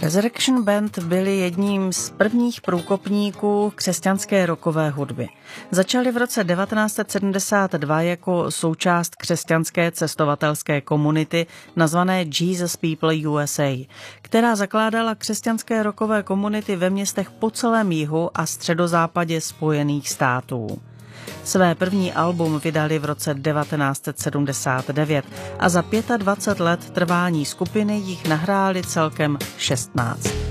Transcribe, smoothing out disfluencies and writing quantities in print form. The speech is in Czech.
Resurrection Band byli jedním z prvních průkopníků křesťanské rockové hudby. Začali v roce 1972 jako součást křesťanské cestovatelské komunity nazvané Jesus People USA, která zakládala křesťanské rockové komunity ve městech po celém jihu a středozápadě Spojených států. Své první album vydali v roce 1979 a za 25 let trvání skupiny jich nahráli celkem 16.